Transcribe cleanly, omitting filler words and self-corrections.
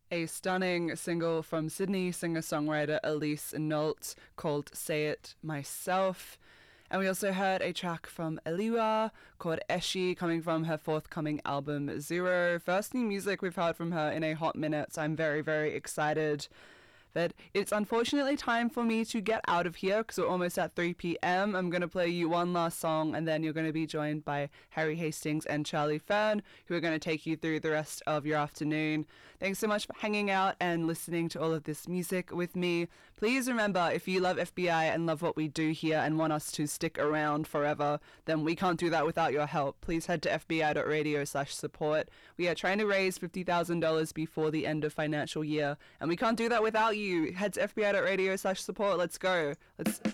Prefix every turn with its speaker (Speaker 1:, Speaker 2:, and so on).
Speaker 1: A stunning single from Sydney singer-songwriter Elise Nault called Say It Myself. And we also heard a track from Eliwa called Eshi, coming from her forthcoming album Zero. First new music we've heard from her in a hot minute, so I'm very, very excited. But it's unfortunately time for me to get out of here because we're almost at 3 p.m. I'm going to play you one last song and then you're going to be joined by Harry Hastings and Charlie Fern, who are going to take you through the rest of your afternoon. Thanks so much for hanging out and listening to all of this music with me. Please remember, if you love FBI and love what we do here and want us to stick around forever, then we can't do that without your help. Please head to fbi.radio/support. We are trying to raise $50,000 before the end of financial year, and we can't do that without you. Head to fbi.radio/support. Let's go.